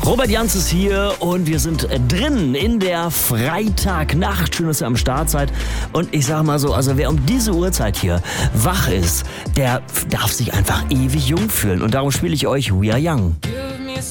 Robert Jans ist hier und wir sind drin in der Freitagnacht. Schön, dass ihr am Start seid. Und ich sag mal so, also wer um diese Uhrzeit hier wach ist, der darf sich einfach ewig jung fühlen. Und darum spiele ich euch We Are Young.